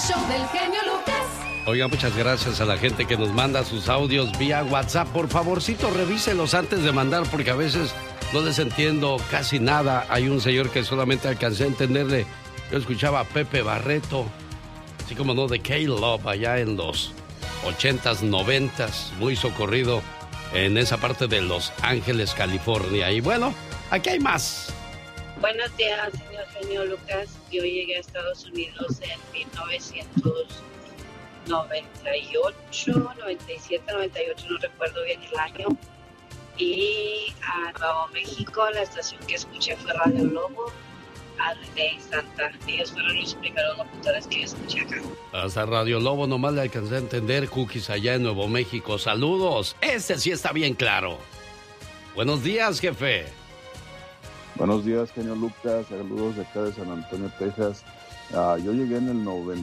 show del genio Lucas. Oiga, muchas gracias a la gente que nos manda sus audios vía WhatsApp. Por favorcito, revíselos antes de mandar, porque a veces no les entiendo casi nada. Hay un señor que solamente alcancé a entenderle. Yo escuchaba a Pepe Barreto, así como no, de K-Love, allá en los 80s, 90s, muy socorrido en esa parte de Los Ángeles, California. Y bueno, aquí hay más. Buenos días, señor genio Lucas. Yo llegué a Estados Unidos en 1998, 97, 98, no recuerdo bien el año. Y a Nuevo México, la estación que escuché fue Radio Lobo, a René y Santa. Ellos fueron los primeros locutores que escuché acá. Hasta Radio Lobo nomás le alcancé a entender, Cookies, allá en Nuevo México. Saludos, este sí está bien claro. Buenos días, jefe. Buenos días, genio Lucas. Saludos de acá de San Antonio, Texas. Yo llegué en el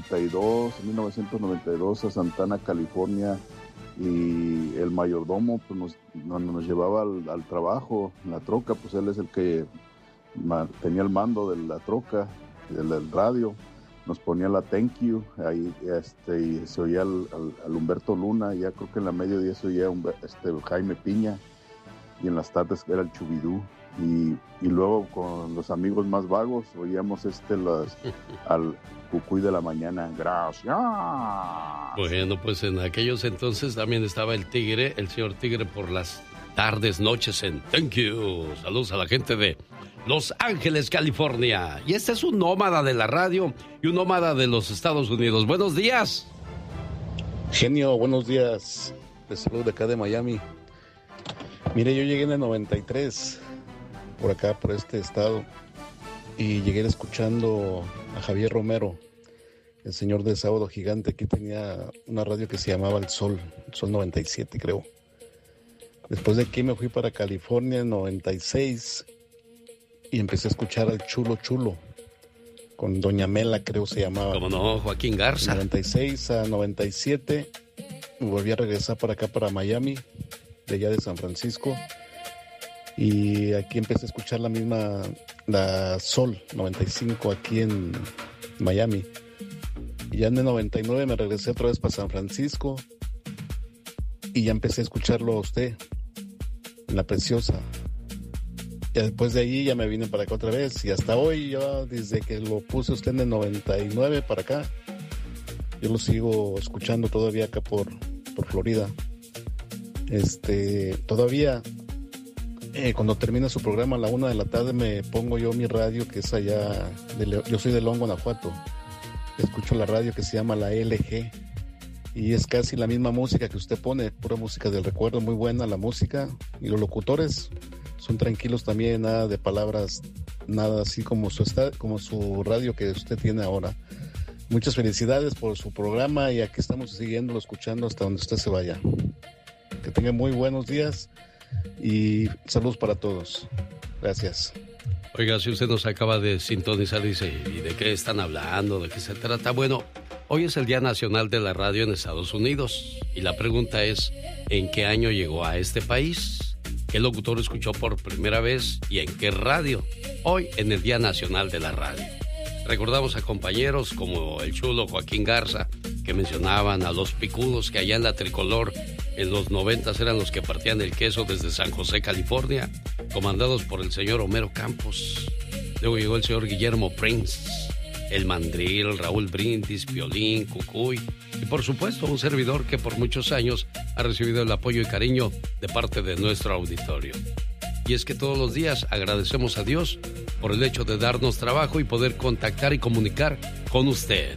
1992 a Santana, California, y el mayordomo pues, nos llevaba al trabajo, la troca, pues él es el que tenía el mando de la troca, del radio. Nos ponía la Thank You, ahí y se oía al Humberto Luna, ya creo que en la mediodía se oía Jaime Piña, y en las tardes era el Chubidú. Y luego con los amigos más vagos oíamos al Cucuy de la mañana. Gracias. Bueno, pues en aquellos entonces también estaba el Tigre, el señor Tigre, por las tardes, noches en Thank You. Saludos a la gente de Los Ángeles, California. Y este es un nómada de la radio y un nómada de los Estados Unidos. Buenos días. Genio, buenos días. Les saludo de acá de Miami. Mire, yo llegué en el 93 por acá, por este estado, y llegué escuchando a Javier Romero, el señor de Sábado Gigante. Aquí tenía una radio que se llamaba El Sol 97, creo. Después de aquí me fui para California en 96 y empecé a escuchar al Chulo Chulo, con Doña Mela, creo se llamaba. ¿Cómo no? Joaquín Garza. 96 a 97 me volví a regresar para acá, para Miami, de allá de San Francisco. Y aquí empecé a escuchar la Sol 95 aquí en Miami. Y ya en el 99 me regresé otra vez para San Francisco y ya empecé a escucharlo a usted en La Preciosa. Y después de ahí ya me vine para acá otra vez, y hasta hoy, yo desde que lo puse usted en el 99 para acá, yo lo sigo escuchando todavía acá por Florida. Todavía cuando termina su programa a la 1 de la tarde me pongo yo mi radio, que es allá yo soy de León, Guanajuato. Escucho la radio que se llama la LG, y es casi la misma música que usted pone, pura música del recuerdo, muy buena la música, y los locutores son tranquilos también, nada de palabras, nada así como su radio que usted tiene ahora. Muchas felicidades por su programa, y aquí estamos siguiéndolo, escuchando hasta donde usted se vaya. Que tenga muy buenos días y saludos para todos. Gracias. Oiga, si usted nos acaba de sintonizar, dice, ¿y de qué están hablando? ¿De qué se trata? Bueno, hoy es el Día Nacional de la Radio en Estados Unidos, y la pregunta es, ¿en qué año llegó a este país? ¿Qué locutor escuchó por primera vez y en qué radio? Hoy en el Día Nacional de la Radio. Recordamos a compañeros como el chulo Joaquín Garza, que mencionaban a los picudos que allá en la Tricolor en los 90 eran los que partían el queso desde San José, California, comandados por el señor Homero Campos. Luego llegó el señor Guillermo Prince, el Mandril, Raúl Brindis, Piolín, Cucuy, y por supuesto un servidor que por muchos años ha recibido el apoyo y cariño de parte de nuestro auditorio. Y es que todos los días agradecemos a Dios por el hecho de darnos trabajo y poder contactar y comunicar con usted.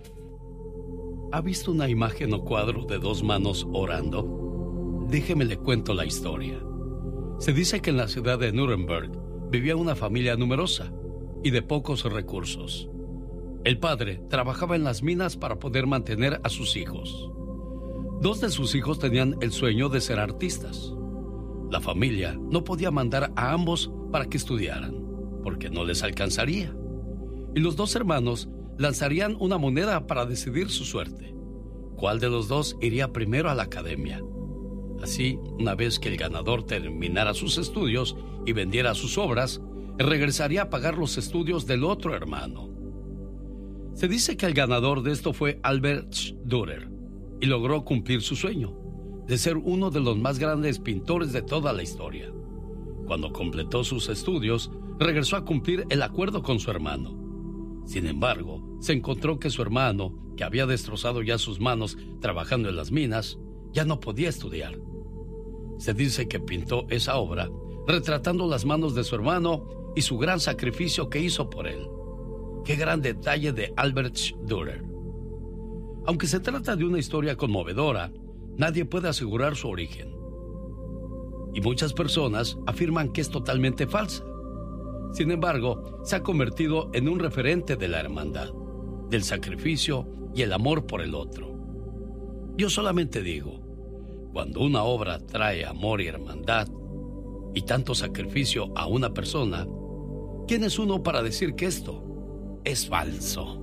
¿Ha visto una imagen o cuadro de dos manos orando? Déjeme le cuento la historia. Se dice que en la ciudad de Nuremberg vivía una familia numerosa y de pocos recursos. El padre trabajaba en las minas para poder mantener a sus hijos. Dos de sus hijos tenían el sueño de ser artistas. La familia no podía mandar a ambos para que estudiaran, porque no les alcanzaría. Y los dos hermanos lanzarían una moneda para decidir su suerte. ¿Cuál de los dos iría primero a la academia? Así, una vez que el ganador terminara sus estudios y vendiera sus obras, regresaría a pagar los estudios del otro hermano. Se dice que el ganador de esto fue Albert Dürer y logró cumplir su sueño de ser uno de los más grandes pintores de toda la historia. Cuando completó sus estudios, regresó a cumplir el acuerdo con su hermano. Sin embargo, se encontró que su hermano, que había destrozado ya sus manos trabajando en las minas, ya no podía estudiar. Se dice que pintó esa obra retratando las manos de su hermano y su gran sacrificio que hizo por él. ¡Qué gran detalle de Albert Dürer! Aunque se trata de una historia conmovedora, nadie puede asegurar su origen. Y muchas personas afirman que es totalmente falsa. Sin embargo, se ha convertido en un referente de la hermandad, del sacrificio y el amor por el otro. Yo solamente digo, cuando una obra trae amor y hermandad y tanto sacrificio a una persona, ¿quién es uno para decir que esto es falso?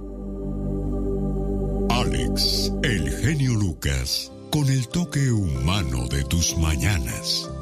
Alex, el genio Lucas, con el toque humano de tus mañanas.